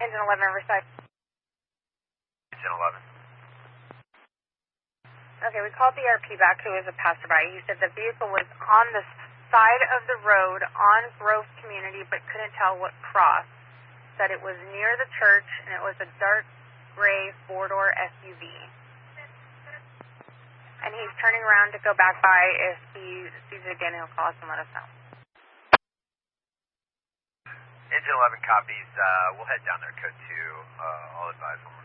Engine 11 Riverside. Engine 11. Okay, we called the RP back, who is a passerby. He said the vehicle was on the side of the road on Grove Community, but couldn't tell what cross. Said it was near the church, and it was a dark gray four-door SUV. And he's turning around to go back by. If he sees it again, he'll call us and let us know. Engine 11 copies. We'll head down there, code 2. I'll advise when we're